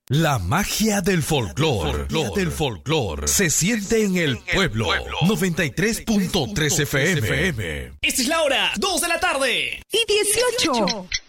La magia del folclor se siente en el pueblo. 93.3 FM. Esta es la hora, 2 de la tarde. Y 18.